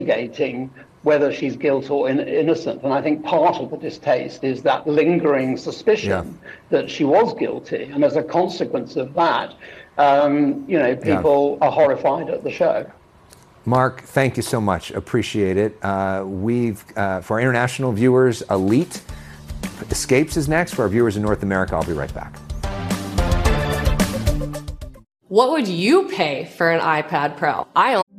investigating whether she's guilty or innocent. And I think part of the distaste is that lingering suspicion that she was guilty. And as a consequence of that, people are horrified at the show. Mark, thank you so much. Appreciate it. For our international viewers, Elite Escapes is next. For our viewers in North America, I'll be right back. What would you pay for an iPad Pro? I